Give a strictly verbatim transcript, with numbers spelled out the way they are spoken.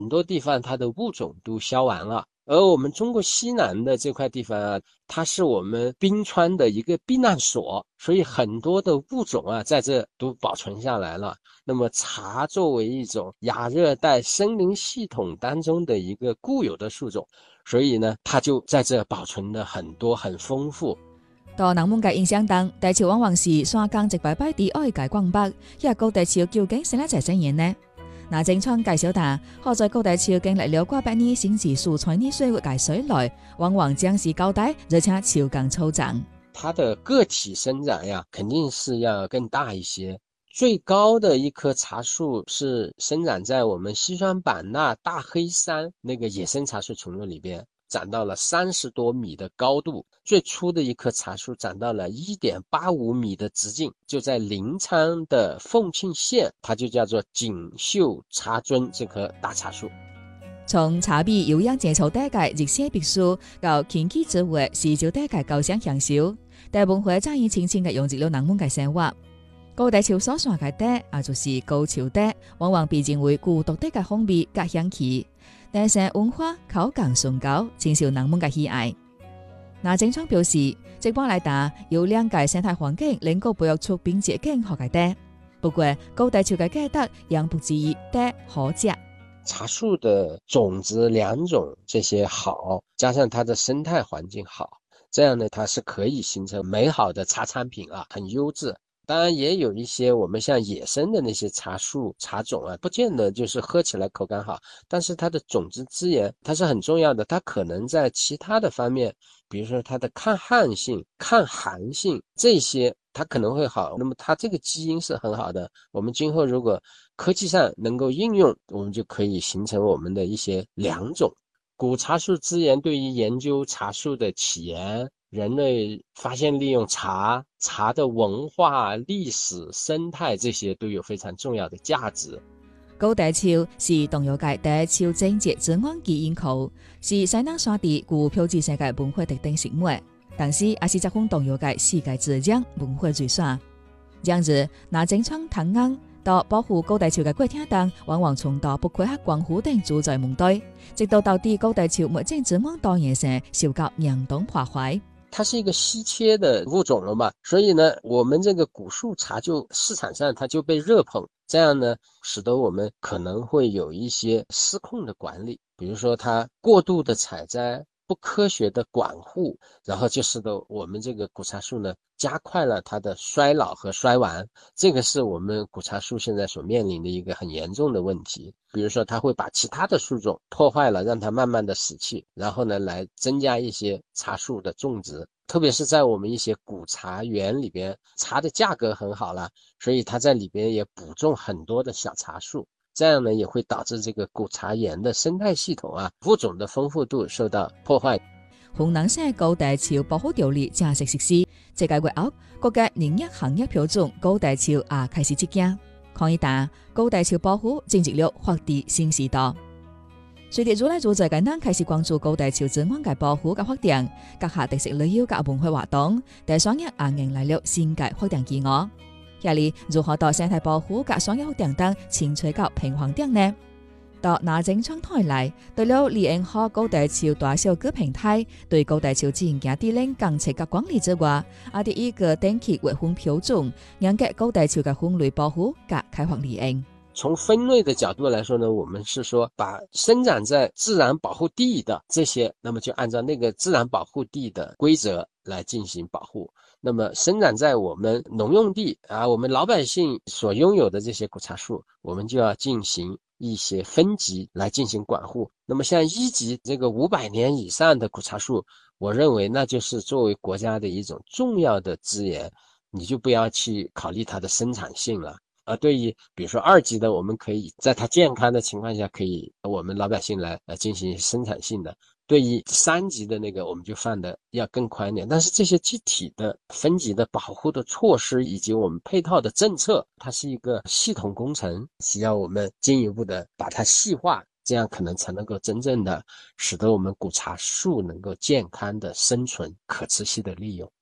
很多地方它的物种都消亡了。而我们中国西南的这块地方啊，它是我们冰川的一个避难所，所以很多的物种啊在这都保存下来了。那么茶作为一种亚热带森林系统当中的一个固有的树种，所以呢它就在这保存的很多很丰富。 在人們嘅印象中，大潮往往是山崗一擺擺地愛界廣北，一高大潮究竟是哪隻真言呢？那正昌介紹他，好在高大潮經歷了過百年先至蔬菜呢水活界水來，往往將是高大，而且潮更粗長。 它的個體生長呀，肯定是要更大一些。最高的一棵茶樹是生長在我們西雙版納大黑山那個野生茶樹叢林裏邊，長到了三十多米的高度。最初的一棵茶樹長到了 一點八五米的直徑，就在臨昌的鳳慶縣，它就叫做錦繡茶尊這棵大茶樹。 從茶味有氧接觸大界熱寫別墅到天氣之活是照大界構想享受，大部分爭議輕輕嘅用入了人們嘅生活。高大潮所選嘅茶，也就是高潮茶，往往被認為孤獨的嘅風味和香氣，但是文化口感崇高，深受人們嘅喜愛。那正昌表示，直播來打有兩個生態環境能夠培育出並且更好嘅茶，不過高大潮嘅價格仍不至於茶好食。 茶樹的種子兩種這些好，加上它的生態環境好，這樣呢它是可以形成美好的茶產品啊，很優質。當然也有一些我們像野生的那些茶樹茶種啊，不見得就是喝起來口感好，但是它的種子資源它是很重要的，它可能在其他的方面，比如說它的抗旱性、抗寒性這些它可能會好，那麼它這個基因是很好的，我們今後如果科技上能夠應用，我們就可以形成我們的一些良種。古茶樹資源對於研究茶樹的起源、人類發現利用茶、茶的文化、歷史、生態這些都有非常重要的價值。 高大潮是東洋界第一潮正節之安基因庫，是西南沙地古標誌世界文化特定食物，但是也是集中東洋界世界之獎文化最耍。這樣子，那正昌藤硬到保護高大潮嘅過程當，往往從到不愧黑光虎等主宰門對，直到到底高大潮沒正之安當野生，受到嚴重破壞。 它是一個稀缺的物種了嘛，所以呢，我們這個古樹茶就市場上它就被熱捧，這樣呢，使得我們可能會有一些失控的管理，比如說它過度的採摘、不科學的管護，然後就使得我們這個古茶樹呢，加快了它的衰老和衰亡，這個是我們古茶樹現在所面臨的一個很嚴重的問題。比如說它會把其他的樹種破壞了，讓它慢慢的死去，然後呢來增加一些茶樹的種植，特別是在我們一些古茶園裡邊，茶的價格很好了，所以它在裡邊也補種很多的小茶樹，這樣呢也會導致這個古茶園的生態系統啊，物種的豐富度受到破壞。 湖南省高大潮保護條例正式實施，這個月後國家林業行業標準高大潮也開始執行。抗議打高大潮保護進入了法治新時代。隨着越來越多嘅人開始關注高大潮之安嘅保護嘅發展，各項特色旅遊嘅文化活動，第雙日也迎來了新嘅發展機會。下嚟如何到生態保護嘅雙日發展等前取到平衡點呢？到那正昌台嚟，對了李恩和高大潮大小各平台對高大潮自然嘅啲領監測嘅管理之外，啊啲一個定期劃分標準，讓嘅高大潮嘅分類保護及開發利益。 從分類的角度來說呢，我們是說把生長在自然保護地的這些，那麼就按照那個自然保護地的規則來進行保護。那麼生長在我們農用地啊，我們老百姓所擁有的這些古茶樹，我們就要進行一些分級來進行管護。那麼像一級這個五百年以上的古茶樹，我認為那就是作為國家的一種重要的資源，你就不要去考慮它的生產性了。而對於比如說二級的，我們可以在它健康的情況下，可以我們老百姓來呃進行生產性的。對於三級的那個，我們就放的要更寬一點。但是這些具體的分級的保護的措施以及我們配套的政策，它是一個系統工程，需要我們進一步的把它細化，這樣可能才能夠真正的使得我們古茶樹能夠健康的生存，可持續的利用。